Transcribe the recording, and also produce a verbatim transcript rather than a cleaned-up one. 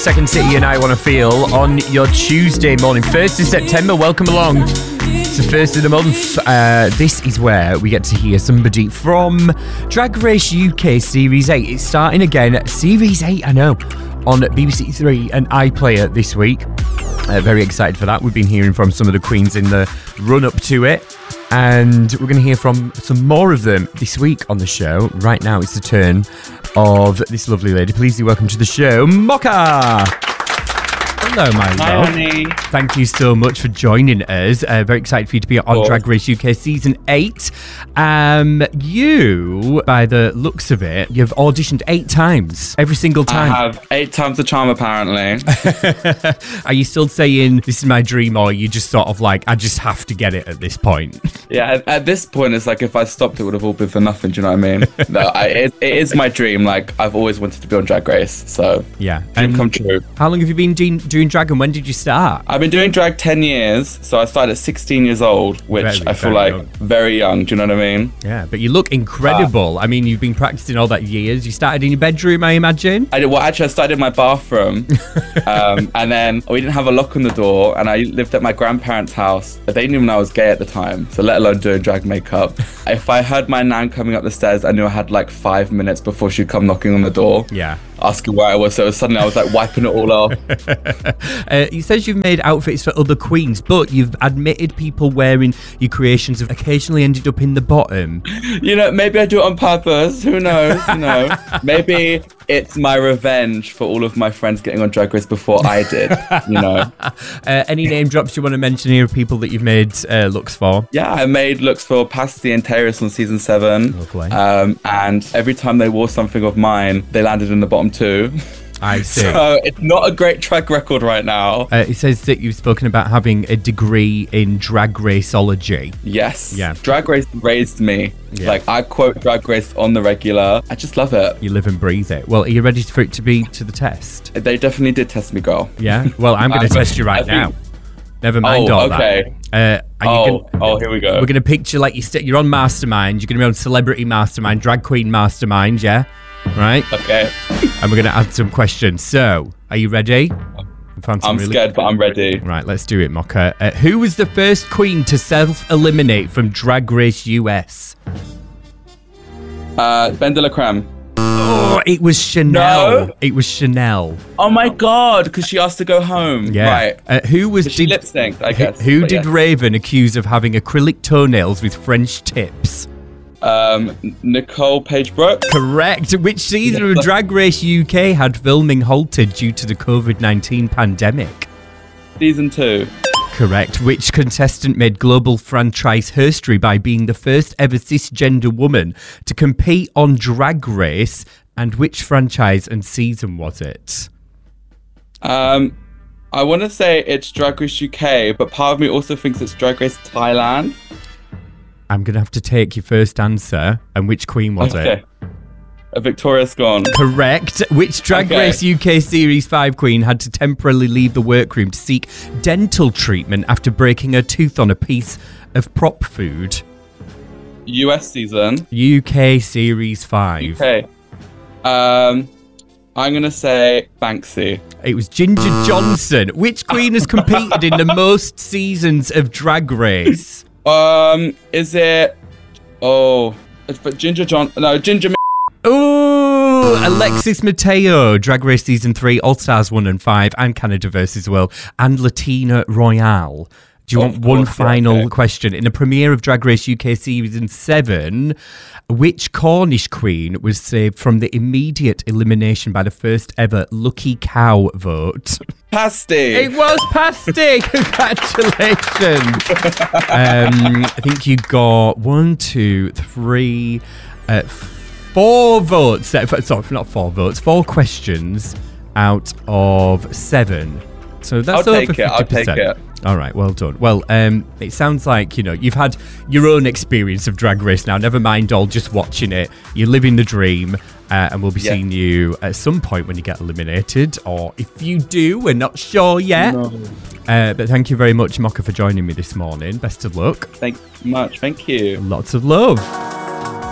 Second City and I Want to Feel on your Tuesday morning, first of September. Welcome along. It's the first of the month. Uh, this is where we get to hear somebody from Drag Race U K Series eight. It's starting again. Series eight, I know, on B B C Three and iPlayer this week. Uh, very excited for that. We've been hearing from some of the queens in the run-up to it. And we're going to hear from some more of them this week on the show. Right now, it's the turn of this lovely lady. Please do welcome to the show, Mocha. Hello, my Hi, love. honey. Thank you so much for joining us. Uh, very excited for you to be on Drag Race U K Season eight. Um, you, by the looks of it, you've auditioned eight times, every single time. I have eight times the charm, apparently. Are you still saying, this is my dream, or are you just sort of like, I just have to get it at this point? Yeah, at, at this point, it's like if I stopped, it would have all been for nothing. Do you know what I mean? No, I, it, it is my dream. Like, I've always wanted to be on Drag Race, so Yeah. dream And come true. how long have you been de- doing drag, and when did you start? I've been doing drag ten years, so I started at sixteen years old, which Very, I feel very like young. very young. Do you know what I mean? Yeah, but you look incredible. I mean, you've been practicing all that years. You started in your bedroom, I imagine? I did. Well, actually, I started in my bathroom, um, and then we didn't have a lock on the door, and I lived at my grandparents' house. But they didn't even know I was gay at the time, so let alone doing drag makeup. If I heard my nan coming up the stairs, I knew I had like five minutes before she'd come knocking on the door. Yeah. Asking where I was, so suddenly I was like wiping it all off. Uh, you said you've made outfits for other queens, but you've admitted people wearing your creations have occasionally ended up in the bottom. You know, maybe I do it on purpose. Who knows? You know, maybe it's my revenge for all of my friends getting on Drag Race before I did. You know. Uh, any name drops you want to mention here of people that you've made uh, looks for? Yeah, I made looks for Pasty and Terrace on season seven. Lovely. Um, and every time they wore something of mine, they landed in the bottom two. I see. So it's not a great track record right now. Uh, it says that you've spoken about having a degree in drag raceology. Yes. Yeah. Drag Race raised me. Yeah. Like, I quote Drag Race on the regular. I just love it. You live and breathe it. Well, are you ready for it to be to the test? They definitely did test me, girl. Yeah? Well, I'm going to I- test you right I think- now. Never mind Oh, all okay. that. Uh, are Oh, you gonna, oh, here we go. We're going to picture like you st- you're on Mastermind. You're going to be on Celebrity Mastermind, Drag Queen Mastermind, yeah? Right? Okay. And we're going to add some questions. So, are you ready? Found some I'm really- scared, but I'm ready. Right, let's do it, Mocha. Uh, who was the first queen to self-eliminate from Drag Race U S? Uh, Ben de la Creme. Oh, it was Chanel. No. It was Chanel. Oh my god, because she asked to go home. Yeah. Right. Uh, who was She did, lip synced, I who- guess. Who but did yeah. Raven accuse of having acrylic toenails with French tips? Um, Nicole Page Brooks. Correct. Which season of Drag Race U K had filming halted due to the covid nineteen pandemic? Season two. Correct. Which contestant made global franchise history by being the first ever cisgender woman to compete on Drag Race? And which franchise and season was it? Um, I want to say it's Drag Race U K, but part of me also thinks it's Drag Race Thailand. I'm going to have to take your first answer. And which queen was Okay. it? A Victoria Scone. Correct. Which Drag Okay. Race U K Series five queen had to temporarily leave the workroom to seek dental treatment after breaking her tooth on a piece of prop food? U S season. U K Series five. Okay. Um, I'm gonna say Banksy. It was Ginger Johnson. Which queen has competed in the most seasons of Drag Race? Um, is it? Oh, it's but Ginger John. No, Ginger. Ooh, Alexis Mateo, Drag Race Season three, All Stars one and five, and Canada versus World, and Latina Royale. Do you Of want one course, final okay. question? In the premiere of Drag Race U K Season seven, which Cornish queen was saved from the immediate elimination by the first ever Lucky Cow vote? Pasty. It was Pasty! Congratulations! um, I think you got one, two, three, uh, four votes. uh, Sorry, not four votes, four questions out of seven. So that's I'll over take it, I'll fifty percent. take it. All right, well done. Well, um, it sounds like, you know, you've had your own experience of Drag Race now. Never mind all just watching it. You're living the dream. Uh, and we'll be Yeah. seeing you at some point when you get eliminated. Or if you do, we're not sure yet. No. Uh, but thank you very much, Mocha, for joining me this morning. Best of luck. Thank you much. Thank you. Lots of love.